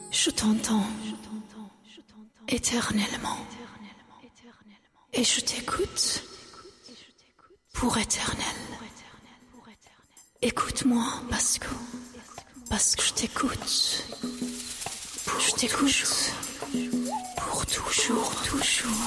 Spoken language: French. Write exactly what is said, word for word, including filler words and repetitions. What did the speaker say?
Je t'entends éternellement et je t'écoute pour éternel. Écoute-moi parce que parce que je t'écoute. Je t'écoute pour toujours, toujours.